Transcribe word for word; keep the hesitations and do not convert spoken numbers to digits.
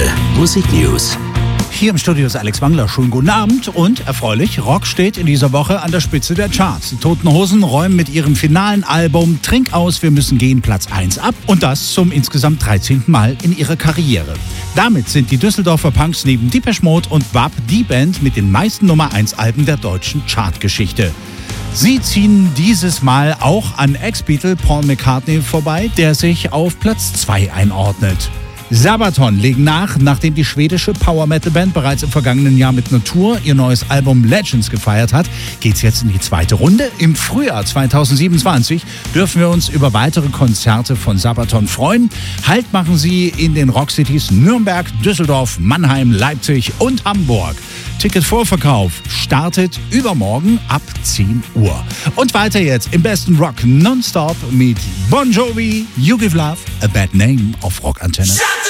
Musiknews. Hier im Studio ist Alex Wangler. Schönen guten Abend und erfreulich, Rock steht in dieser Woche an der Spitze der Charts. Die Toten Hosen räumen mit ihrem finalen Album Trink aus, wir müssen gehen Platz eins ab und das zum insgesamt dreizehnten Mal in ihrer Karriere. Damit sind die Düsseldorfer Punks neben Depeche Mode und W A P die Band mit den meisten Nummer eins Alben der deutschen Chartgeschichte. Sie ziehen dieses Mal auch an Ex-Beatle Paul McCartney vorbei, der sich auf Platz zwei einordnet. Sabaton legen nach, nachdem die schwedische Power-Metal-Band bereits im vergangenen Jahr mit einer Tour ihr neues Album Legends gefeiert hat, geht's jetzt in die zweite Runde. Im Frühjahr zweitausendsiebenundzwanzig dürfen wir uns über weitere Konzerte von Sabaton freuen. Halt machen sie in den Rockcities Nürnberg, Düsseldorf, Mannheim, Leipzig und Hamburg. Ticketvorverkauf startet übermorgen ab zehn Uhr. Und weiter jetzt im besten Rock nonstop mit Bon Jovi, You Give Love a Bad Name auf Rockantenne.